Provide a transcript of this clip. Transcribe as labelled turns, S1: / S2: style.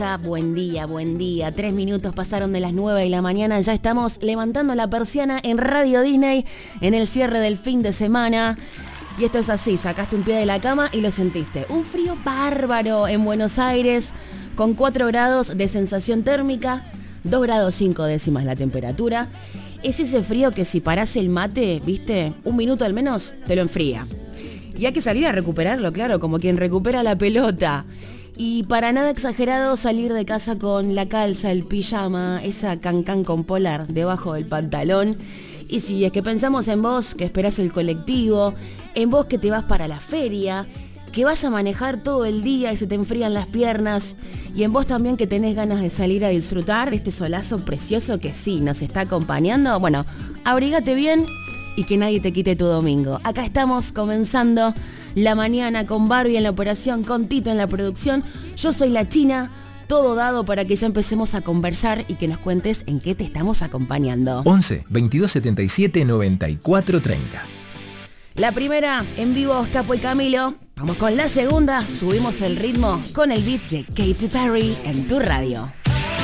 S1: Buen día. 3 minutos pasaron de las 9 de la mañana. Ya estamos levantando la persiana en Radio Disney en el cierre del fin de semana. Y esto es así, sacaste un pie de la cama y lo sentiste. Un frío bárbaro en Buenos Aires, con 4 grados de sensación térmica, 2 grados 5 décimas la temperatura. Es ese frío que si parás el mate, viste, un minuto al menos, te lo enfría. Y hay que salir a recuperarlo, claro, como quien recupera la pelota. Y para nada exagerado, salir de casa con la calza, el pijama, esa cancán con polar debajo del pantalón. Y si es que pensamos en vos que esperás el colectivo, en vos que te vas para la feria, que vas a manejar todo el día y se te enfrían las piernas, y en vos también que tenés ganas de salir a disfrutar de este solazo precioso que sí nos está acompañando, bueno, abrígate bien y que nadie te quite tu domingo. Acá estamos comenzando la mañana con Barbie en la operación, con Tito en la producción. Yo soy la China, todo dado para que ya empecemos a conversar y que nos cuentes en qué te estamos acompañando.
S2: 11 22 77 94 30.
S1: La primera, en vivo, Capo y Camilo. Vamos con la segunda, subimos el ritmo con el beat de Katy Perry en tu radio.